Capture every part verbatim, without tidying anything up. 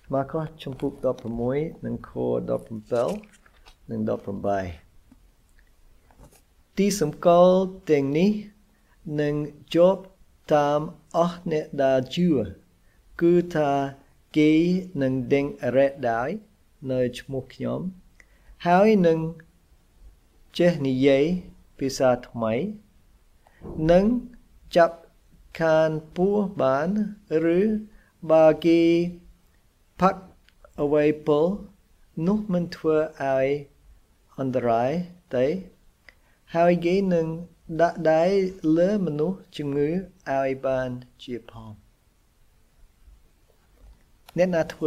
មកខចំពុកដប់ប្រាំមួយនិងខដប់ប្រាំbảyនិងដប់ប្រាំបីទីសម្គាល់ទាំងនេះនឹងជាប់តាមអស់អ្នកដែលជឿគឺថាគេនឹងដេញអរិយដោយនៅឈ្មោះខ្ញុំហើយនឹងចេះនិយាយភាសាថ្មីនឹងចាប់ខានពោះបានឬបើគេផាត់អ្វីពលនោះមិនធ្វើឲ្យអន្តរាយទេហើយគេនឹងដាក់ដៃលើមនុស្សជំងឺឲ្យបានជាផងអ្នកណាធ្វើ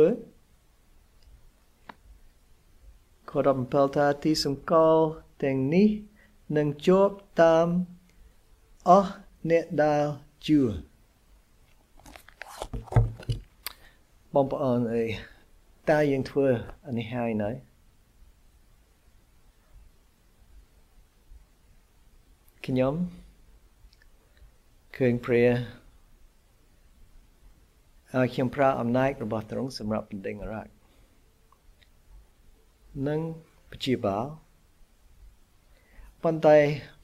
ខដប់bảyថាទីសម្គាល់ទាំងនេះនឹងជាប់តាមអស់អ្នកដែលជឿបងប្អូនអើយតើយើងធ្វើអានេះហើយនៅខ្ញុំឃើញព្រះឲ្យខ្ញុំប្រើអំណាចរបស់ទ្រង់សម្រាប់បណ្ដេញអារក្សនិងព្យាបាលប៉ុន្តែ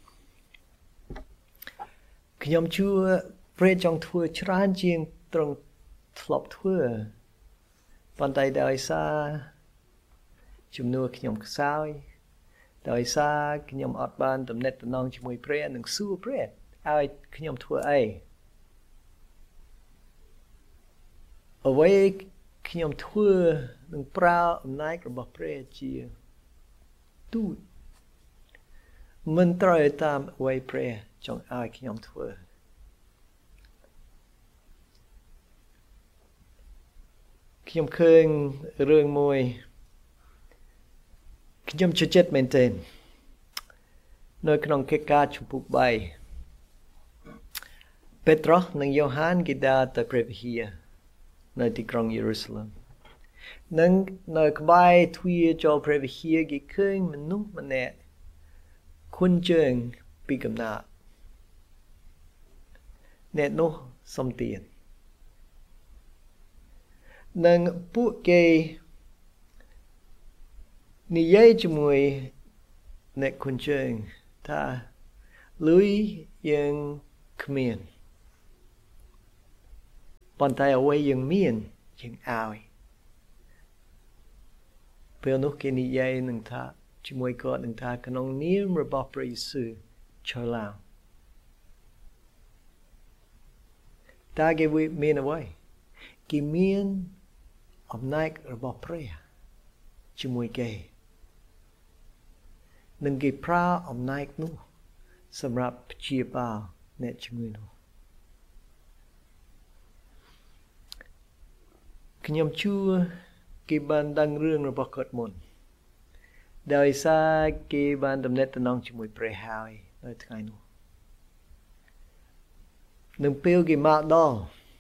ខ្ញុំជឿព្រះចង់ធ្វើច្រើនជាងទ្រង់ធ្លាប់ធ្វើប៉ុន្តែដោយសារជំនួសខ្ញុំខ្សោយដោយសារខ្ញុំអត់បានទំនាក់ទំនងជាមួយព្រះនិងសួរព្រះឲ្យខ្ញុំធ្វើអីអ្វីខ្ញុំធ្វើនឹងប្រើអំណាចរបស់ព្រះជាទូតមិនត្រូវតាមអ្វីព្រះចង់ឲ្យខ្ញុំធ្វើខ្ញុំឃើញរឿងមួយខ្ញុំជឿចិត្តមែនទែននៅក្នុងកិច្ចការជំពូកបីពេត្រុសនិងយ៉ូហានគេដើរទៅព្រះវិហារនៅទីក្រុងយេរូសាឡិមនិងនៅក្បែរទ្វារចូលព្រះវិហារគេឃើញមនុស្សម្នាក់ខុនជើងពីកំណើតអ្នកនោះសុំទាននិងពួកគេនិយាយជាមួយអ្នកខុនជើងថាលុយយើងគ្មានប៉ុន្តែអ្វីយើងមានយើងឲ្យពេលនោះគេនិយាយនឹងថាជាមួយគាត់នឹងថាក្នុងនាមរបស់ព្រះយេស៊ូវឈរឡើងតើគេមានអ្វីគេមានអំណាចរបស់ព្រះជាមួយគេនឹងគេប្រើអំណាចនោះសម្រាប់ព្យាបាលអ្នកជំងឺនោះខ្ញុំជឿគេបានដឹងរឿងរបស់គាត់មុនដោយសារគេបានទំនាក់ទំនងជាមួយព្រះហើយនៅថ្ងៃនោះនឹងពេលគេមកដល់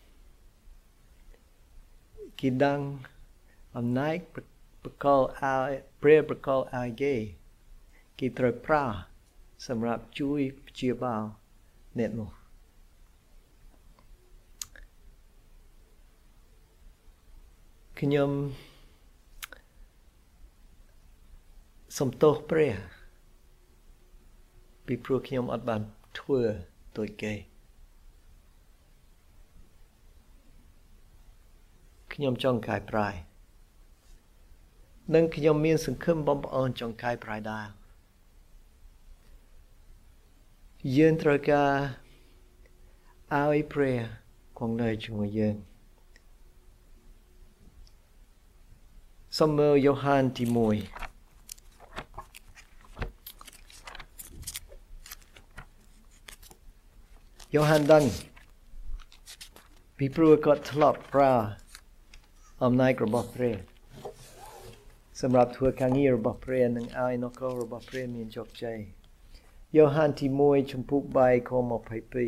គេដឹងអំណាចប្រកល់ឲ្យព្រះប្រកល់ឲ្យគេគេត្រូវប្រើសម្រាប់ជួយព្យាបាលអ្នកនោះខ្ញុំសូមទោសព្រះពីព្រោះខ្ញុំអត់បានធ្វើដូចគេខ្ញុំចង់កែប្រែនិងខ្ញុំមានសង្ឃឹមបងប្អូនចង់កែប្រែដែរយើងត្រូវការឲ្យព្រះគង់នៅជាមួយយើងសូមមើលយ៉ូហានទីមួយយ៉ូហានដឹងពីព្រោះគាត់ធ្លាប់ប្រើអំណាចរបស់ព្រះសម្រាប់ធ្វើការងាររបស់ព្រះនិងឲ្យនគររបស់ព្រះមានជោគជ័យយ៉ូហានទីមួយជំពូកបីខម្ភៃពីរ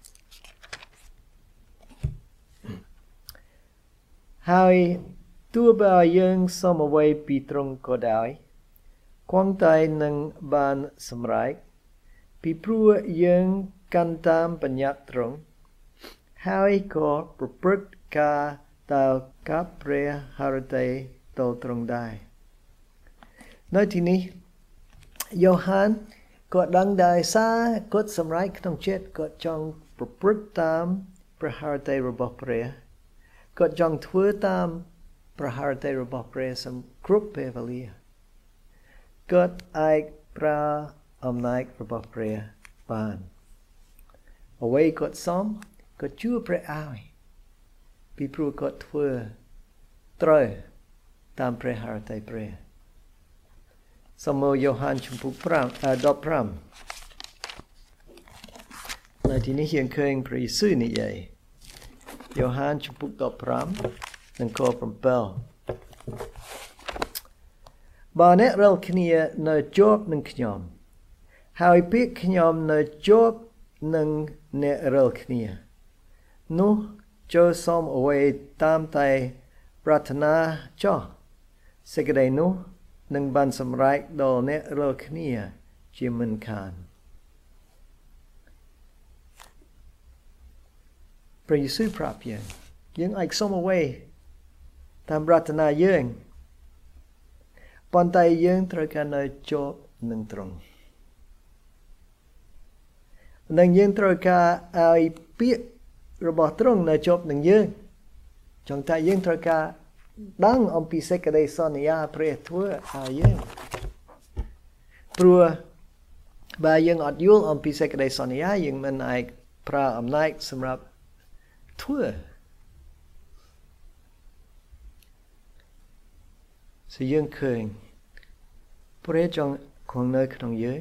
ហើយទោះបើយើងសូមអ្វីពីទ្រង់ក៏ដោយគង់តែនឹងបានសម្រេចពីព្រោះយើងកាន់តាមបញ្ញត្តិទ្រង់ហើយក៏ប្រព្រឹត្តការតើកាប់ព្រះហឫទ័យតល់ត្រង់ដែរនៅទីនេះយ៉ូហានគាត់ដឹងដោយសារគាត់សម្រេចក្នុងចិត្តគាត់ចង់ប្រព្រឹត្តតាមព្រះហឫទ័យរបស់ព្រះគាត់ចង់ធ្វើតាមព្រះហឫទ័យរបស់ព្រះសម្រាប់គ្រប់ពេលវេលាគាត់អាចប្រើអំណាចរបស់ព្រះបានអ្វីគាត់សំគាត់ជឿព្រះឲ្យពីព្រោះគាត់ធ្វើត្រូវតាមព្រះហឫទ័យព្រះសូមយកយ៉ូហានជំពូកដប់ប្រាំនៅទីនេះយើងឃើញព្រះយេស៊ូវនិយាយយ៉ូហានជំពូកដប់ប្រាំនិងខប្រាំពីរបើអ្នករាល់គ្នានៅជាប់នឹងខ្ញុំហើយពាក្យខ្ញុំនៅជាប់នឹងអ្នករាល់គ្នានោះចូលសូមអ្វីតាមតែប្រាថ្នាចោះសេចក្តីនោះនឹងបានសម្រេចដល់អ្នករាល់គ្នាជាមិនខានព្រះយេស៊ូវប្រាប់យើងយើងអាចសូមអ្វីតាមប្រាថ្នាយើងប៉ុន្តែយើងត្រូវការនៅជាប់នឹងទ្រង់និងយើងត្រូវការឲ្យពាក្យរបស់ទ្រង់នៅជាប់នឹងយើងចង់ថាយើងត្រូវការដឹងអំពីសេចក្តីសន្យាព្រះធ្វើឲ្យយើងព្រោះបើយើងអត់យល់អំពីសេចក្តីសន្យាយើងមិនអាចប្រើអំណាចសម្រាប់ធ្វើso យើងឃើញព្រះចង់គង់នៅក្នុងយើង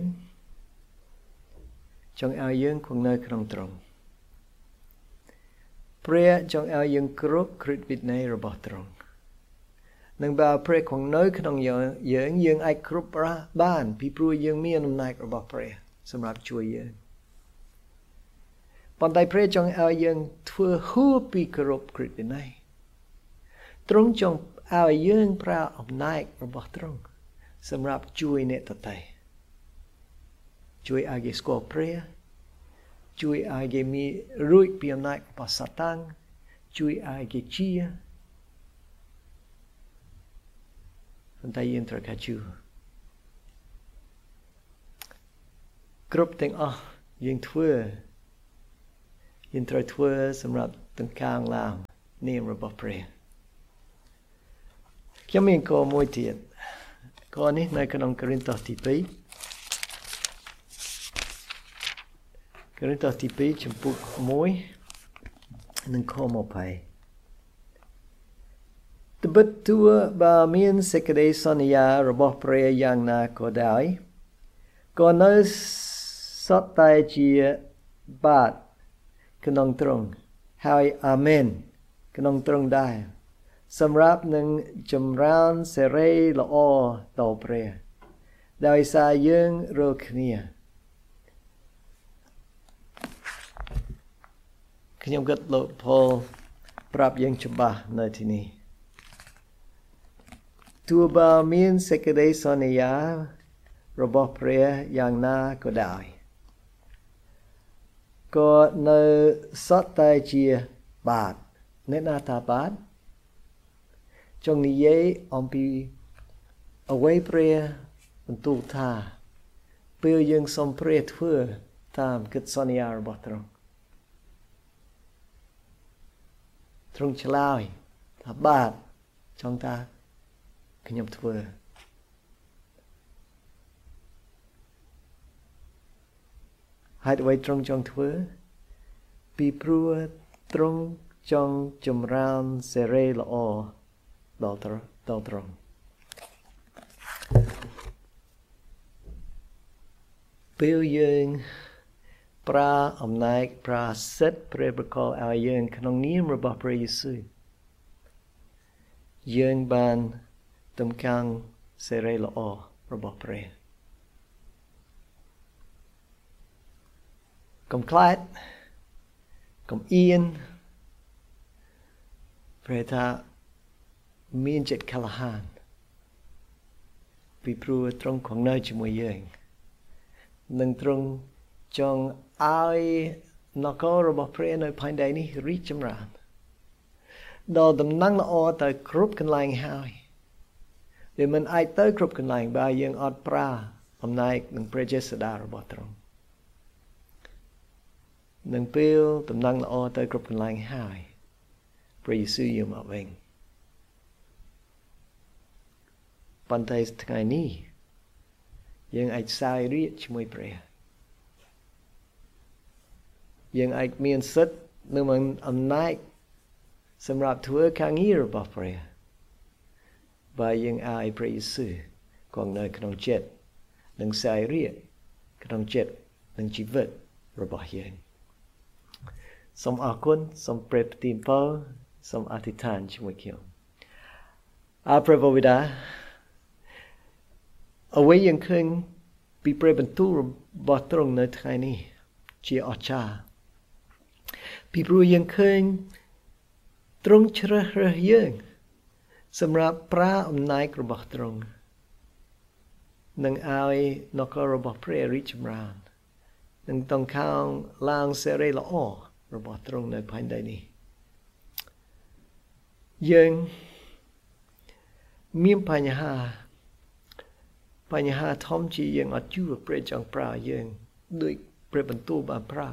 ចង់ឲ្យយើងគង់នៅក្នុងទ្រង់ព្រះចង់ឲ្យយើងគ្រប់គ្រឹះវិន័យរបស់ទ្រង់នឹងបើព្រះគង់នៅក្នុងយើងយើងអាចគ្រប់បានពីព្រោះយើងមានអំណាចរបស់ព្រះសម្រាប់ជួយយើងប៉ុន្តែព្រះចង់ឲ្យយើងធ្វើហួសពីគ្រប់គ្រឹះវិន័យទ្រង់ចង់ឲ្យយើងប្រើអំណាចរបស់ទ្រង់សម្រាប់ជួយអ្នកដទៃជួយឲ្យគេស្គាល់ព្រះជួយឲ្យគេមានរួចពីអំណាចរបស់សាតាំងជួយឲ្យគេជាប៉ុន្តែយើងត្រូវការជឿគ្រប់ទាំងអស់យើងធ្វើយើងត្រូវធ្វើសម្រាប់ទាំងកាងឡើងនាមរបស់ព្រះខ្ញុំមានកោមួយទៀតកោនេះនៅក្នុងកូរិនថូសទីពីរកូរិនថូសទីពីរចំពុកមួយនិងខម្ភៃត្បិតទោះបើមានសេចក្តីសន្យារបស់ព្រះយ៉ាងណាក៏ដោយក៏នៅសតតែជាបាតក្នុងទ្រង់ហើយអាមែនក្នុងទ្រង់ដែរសម្រាប់នឹងចម្រើនសេរីល្អដល់ព្រះដោយសារយើងរាល់គ្នាខ្ញុំគិតលោកផលប្រាប់យើងច្បាស់នៅទីនេះទោះបើមានសេចក្តីសន្យារបស់ព្រះយ៉ាងណាក៏ដោយក៏នៅសតតែជាបាតអ្នកណាថាបាតចង់និយាយអំពីអ្វីព្រះបន្ទូលថាពេលយើងសូមព្រះធ្វើតាមកិច្ចសន្យារបស់ទ្រង់ទ្រង់ឆ្លើយថាបាទចង់ថាខ្ញុំធ្វើហេតុអ្វីទ្រង់ចង់ធ្វើពីព្រោះទ្រង់ចង់ចម្រើនសេរីល្អដល់ទ្រង់ដល់ទ្រង់ពេលយើងប្រើអំណាចប្រើសិទ្ធិព្រះប្រកល់ឲ្យយើងក្នុងនាមរបស់ព្រះយេស៊ូវយើងបានទំកាំងសេរីល្អរបស់ព្រះកុំខ្លាចកុំអៀនព្រះថាមានចិត្តក្លាហានពីព្រោះទ្រង់គង់នៅជាមួយយើងនិងទ្រង់ចង់ឲ្យនគររបស់ព្រះនៅផែនដីនេះរីកចម្រើនដល់តំណែងល្អទៅគ្រប់កន្លែងហើយវាមិនអាចទៅគ្រប់កន្លែងបើយើងអត់ប្រើអំណាចនិងព្រះចេស្តារបស់ទ្រង់នឹងពេលតំណែងល្អទៅគ្រប់កន្លែងហើយព្រះយេស៊ូវយាងមកវិញប៉ុន្តែថ្ងៃនេះយើងអាចសោយរាជ្យជាមួយព្រះយើងអាចមានសិទ្ធិនិងអំណាចសម្រាប់ធ្វើការងាររបស់ព្រះបើយើងឲ្យព្រះយេស៊ូវគង់នៅក្នុងចិត្តនិងសោយរាជ្យក្នុងចិត្តនិងជីវិតរបស់យើងសូមអរគុណសូមព្រះប្រទានពរសូមអធិដ្ឋានជាមួយខ្ញុំអរព្រះបិតាអ្វីយើងឃើញពីព្រះបន្ទូលរបស់ទ្រង់នៅថ្ងៃនេះជាអស្ចារ្យពីព្រោះយើងឃើញទ្រង់ជ្រើសរើសយើងសម្រាប់ប្រើអំណាចរបស់ទ្រង់នឹងឲ្យនគររបស់ព្រះរីកចម្រើននឹងតង់ខាងឡើងសេរីល្អរបស់ទ្រង់នៅផែនដីនេះយើងមានបញ្ហាបញ្ហាធំជាយើងអត់ជួបព្រះចង់ប្រើយើងដោយព្រះបន្ទូលបានប្រើ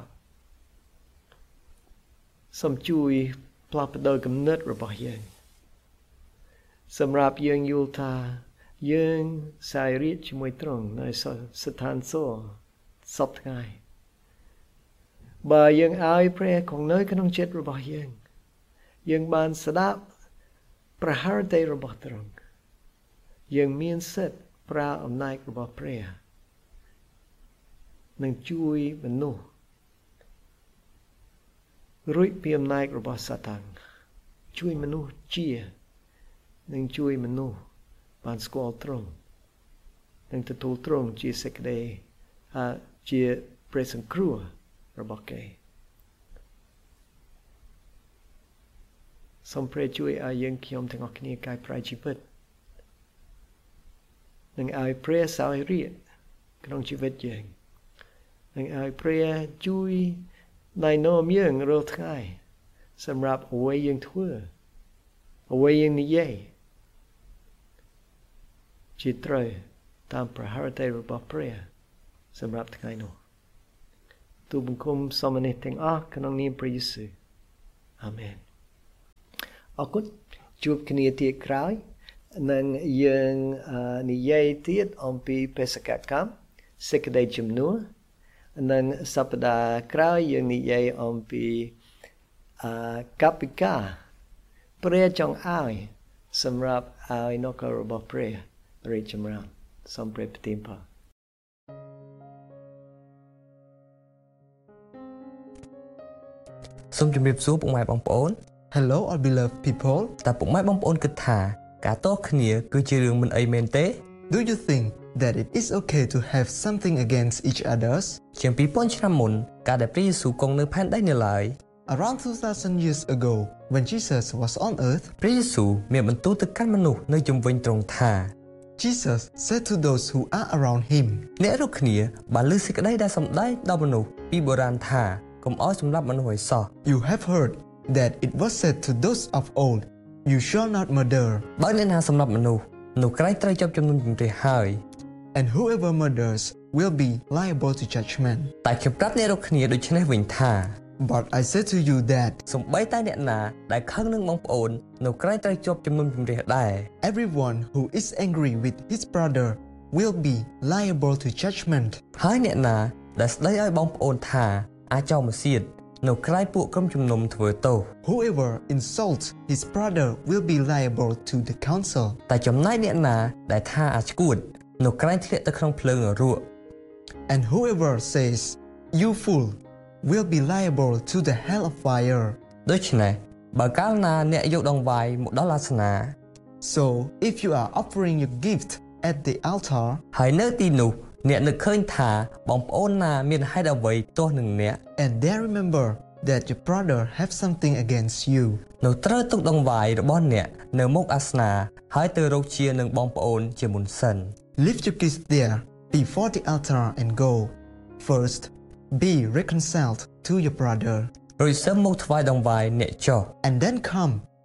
សូមជួយផ្លាស់ប្ដូរគំនិតរបស់យើងសម្រាប់យើងយល់ថាយើងសោយរាជ្យជាមួយទ្រង់នៅស្ថានសួគ៌សពថ្ងៃបើយើងឲ្យព្រះគង់នៅក្នុងចិត្តរបស់យើងយើងបានស្ដាប់ព្រះハរតីរបស់ទ្រង់យើងមានសិទ្ធិប្រើអំណាចរបស់ព្រះនឹងជួយមនុស្សរួចពីអំណាចរបស់សាតាំងជួយមនុស្សជានឹងជួយមនុស្សបានស្គាល់ទ្រង់នឹងទទួលទ្រង់ជាសេចក្តីជាព្រះសង្គ្រោះរបស់គេសូមព្រះជួយឲ្យយើងខ្ញុំទាំងអស់គ្នាកែប្រែជីវិតនឹងឲ្យព្រះសោយរាជ្យក្នុងជីវិតយើងនឹងឲ្យព្រះជួយណែនាំយើងរាល់ថ្ងៃសម្រាប់អ្វីយើងធ្វើអ្វីយើងនិយាយជាត្រូវតាមព្រះハរតីរបស់ព្រះសម្រាប់ថ្ងៃនោះទូលបង្គំសូមនេះទាំងអស់ក្នុងនាមព្រះយេស៊ូវអាមែនអរគុណជួបគ្នាទៀតក្រោយនឹងយើងនិយាយទៀតអំពីបេសកកម្មសេចក្តីជំនួសនិងសប្តាហ៍ក្រោយយើងនិយាយអំពីកប្បិកាព្រះចង់ឲ្យសម្រាប់ឲ្យនគររបស់ព្រះរីកចម្រើនសូមព្រះប្រទានពរសូមជម្រាបសួរពុកម៉ែបងប្អូន Hello all beloved people តើពុកម៉ែបងប្អូនគិតថាការតគ្នាគឺជារឿងមិនអីមែនទេ Do you think that it is okay to have something against each others ជាងពីរពាន់ឆ្នាំមុនកាលដែលព្រះយេស៊ូវគង់នៅផែនដីនេះឡើយ Around two thousand years ago when Jesus was on earth ព្រះយេស៊ូវមានបន្ទូលទៅកាន់មនុស្សនៅជុំវិញទ្រង់ថា Jesus said to those who are around him អ្នករាល់គ្នាបានឮសេចក្តីដែលសម្ដែងដល់មនុស្សពីបុរាណថាកុំឲ្យសម្លាប់មនុស្សឲ្យសោះ You have heard that it was said to those of old You shall not murder បើអ្នកណាសម្លាប់មនុស្សនោះក្រែងត្រូវជាប់ជំនុំជម្រះហើយ And whoever murders will be liable to judgment តែខ្ញុំប្រាប់អ្នករាល់គ្នាដូចនេះវិញថា But I say to you that សូម្បីតែអ្នកណាដែលខឹងនឹងបងប្អូននោះក្រែងត្រូវជាប់ជំនុំជម្រះដែរ Everyone who is angry with his brother will be liable to judgment ហើយអ្នកណាដែលស្ដីឲ្យបងប្អូនថាអាចោមសៀតនោះក្រែងពួកក្រុមជំនុំធ្វើទោស Whoever insults his brother will be liable to the council តែចំណែកអ្នកណាដែលថាអាចឈួតនោះក្រែងធ្លាក់ទៅក្នុងភ្លើងនរក And whoever says you fool will be liable to the hell of fire ដូច្នេះបើកាលណាអ្នកយកដង្វាយមកដល់អាសនា So if you are offering your gift at the altar ហើយនៅទីនោះអ្នកនឹកឃើញថាបងប្អូនណាមានហេតុអ្វីទាស់នឹងអ្នក And there remember that your brother have something against you នោះត្រូវទុកដង្វាយរបស់អ្នកនៅមុខអាសនាហើយទៅរកជានឹងបងប្អូនជាមុនសិន Lift your gift there before the altar and go First be reconciled to your brother រួចសឹមមកថ្វាយដង្វាយអ្នកចុះ And then come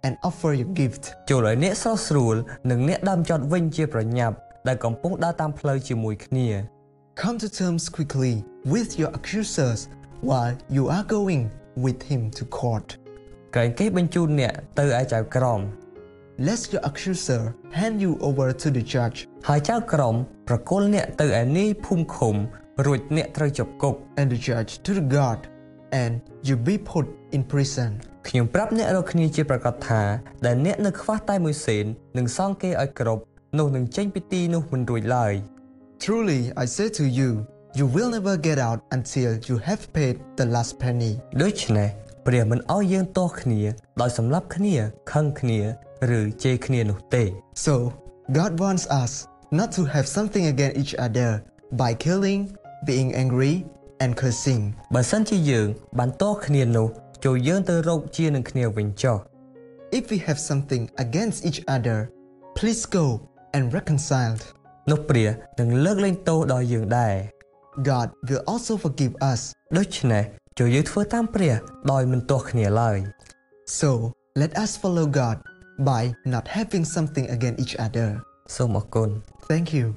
and offer your gift. ចូលឲ្យអ្នកស្រស់ស្រួលនិងអ្នកដើមចត់វិញជាប្រញាប់ដែលកំពុងដើរតាមផ្លូវជាមួយគ្នា Come to terms quickly with your accusers while you are going with him to court. ក្រែងគេបញ្ជូនអ្នកទៅឯចៅក្រម Let your accuser hand you over to the judge. ហើយចៅក្រមប្រគល់អ្នកទៅឯនាយភូមិឃុំរួចអ្នកត្រូវជាប់គុក And the judge to the guard, and you be put in prison. ខ្ញុំប្រាប់អ្នករាល់គ្នាជាប្រកាសថាដែលអ្នកនៅខ្វះតែមួយសេននឹងសងគេឲ្យគ្រប់នោះនឹងចេញពីទីនោះមិនរួចឡើយ Truly, I say to you, you will never get out until you have paid the last penny. ដូច្នេះព្រះមិនអោយយើងទាស់គ្នាដោយសម្លាប់គ្នាខឹងគ្នាឬជេរគ្នានោះទេ So, God wants us not to have something against each other by killing, being angry, and cursing. បើសិនជាយើងបានទាស់គ្នានោះចូលយើងទៅរកជានឹងគ្នាវិញចុះ If we have something against each other, please go and reconcile. នោះព្រះនឹងលើកលែងទោសដល់យើងដែរ God will also forgive us. ដូច្នេះចូលយើងធ្វើតាមព្រះដោយមិនទាស់គ្នាឡើយ So, let us follow God by not having something against each other. សូមអរគុណ Thank you.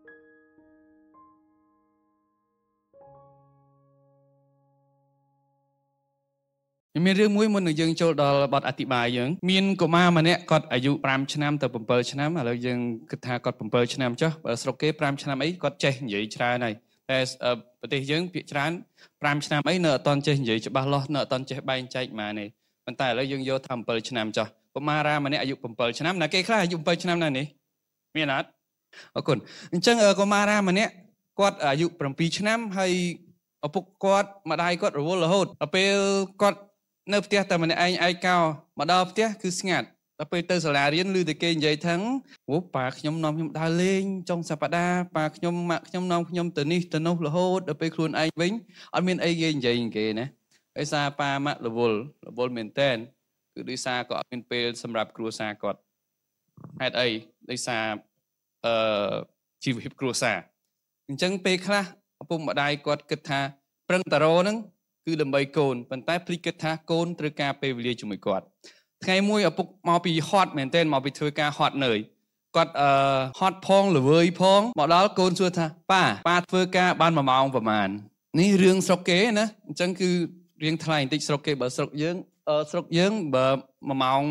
មានរឿងមួយមុននឹងយើងចូលដល់បទអធិប្បាយយើងមានកុមារម្នាក់គាត់អាយុfiveឆ្នាំទៅsevenឆ្នាំឥឡូវយើងគិតថាគាត់sevenឆ្នាំចុះបើស្រុកគេfiveឆ្នាំអីគាត់ចេះនិយាយច្រើនហើយតែប្រទេសយើងភាគច្រើនfiveឆ្នាំអីនៅអត់ទាន់ចេះនិយាយច្បាស់លាស់នៅអត់ទាន់ចេះបែងចែកម៉ានេះប៉ុន្តែឥឡូវយើងយកថាsevenឆ្នាំចុះកុមារាម្នាក់អាយុsevenឆ្នាំណាគេខ្លះអាយុsevenឆ្នាំណានេះមានអត់អរគុណអញ្ចឹងកុមារាម្នាក់គាត់អាយុsevenឆ្នាំហើយឪពុកគាត់ម្ដាយគាត់រវល់រហូតដល់ពេលគាត់នៅផ្ទះតែម្នាក់ឯងឯកោមកដល់ផ្ទះគឺស្ងាត់ដល់ពេលទៅសាលារៀនឮតែគេនិយាយថាអូប៉ាខ្ញុំនាំខ្ញុំដើរលេងចុងសប្តាហ៍ប៉ាខ្ញុំម៉ាក់ខ្ញុំនាំខ្ញុំទៅនេះទៅនោះរហូតដល់ពេលខ្លួនឯងវិញអត់មានអីគេនិយាយគេណាដោយសារប៉ាម៉ាក់រវល់រវល់មែនតើគឺដោយសារក៏អត់មានពេលសម្រាប់គ្រួសារគាត់ហេតុអីដោយសារអឺជីវភាពគ្រួសារអញ្ចឹងពេលខ្លះឪពុកម្ដាយគាត់គិតថាប្រឹងតារោហ្នឹងគឺដើម្បីកូនប៉ុន្តែភ្លេចគិតថាកូនត្រូវការពេលវេលាជាមួយគាត់ថ្ងៃមួយឪពុកមកពីហត់មែនទែនមកពីធ្វើការហត់នឿយគាត់អឺហត់ផងល្វើយផងមកដល់កូនសួរថាប៉ាប៉ាធ្វើការបានមួយម៉ោងប្រហែលនេះរឿងស្រុកគេណាអញ្ចឹងគឺរៀងថ្លៃបន្តិចស្រុកគេបើស្រុកយើងស្រុកយើងបើមួយម៉ោង